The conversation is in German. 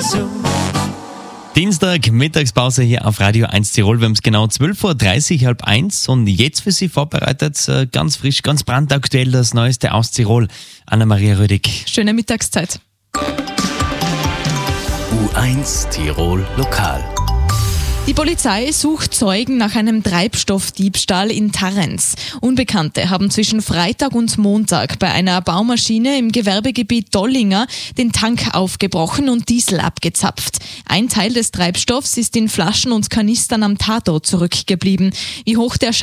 Dienstag, Mittagspause hier auf Radio 1 Tirol. Wir haben es genau 12.30 Uhr, 12:30 und jetzt für Sie vorbereitet, ganz frisch, ganz brandaktuell, das Neueste aus Tirol. Anna-Maria Rödig. Schöne Mittagszeit. U1 Tirol Lokal. Die Polizei sucht Zeugen nach einem Treibstoffdiebstahl in Tarrenz. Unbekannte haben zwischen Freitag und Montag bei einer Baumaschine im Gewerbegebiet Dollinger den Tank aufgebrochen und Diesel abgezapft. Ein Teil des Treibstoffs ist in Flaschen und Kanistern am Tatort zurückgeblieben. Wie hoch der